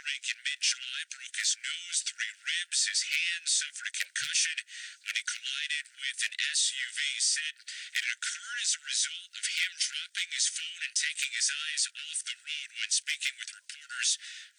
rink in mid-July, broke his nose, three ribs, his hand suffered a concussion when he collided with an SUV. Said it occurred as a result of him dropping his phone and taking his eyes off the road when speaking with reporters.